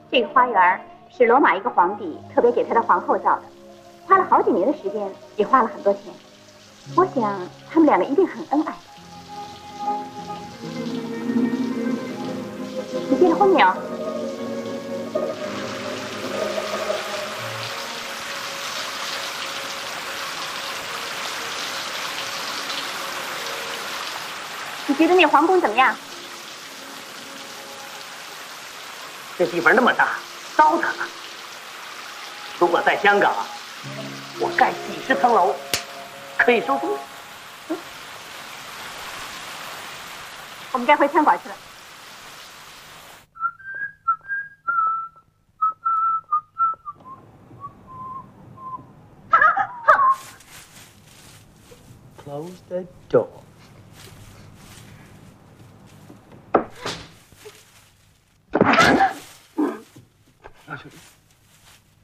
这个花园是罗马一个皇帝特别给他的皇后造的，花了好几年的时间，也花了很多钱。我想他们两个一定很恩爱。你结了婚没有？你觉得那皇宫怎么样？ 这地方那么大，糟蹋了。如果在香港，我盖几十层楼，可以收租。 我们该回餐馆去了。 Close the door. 小姐。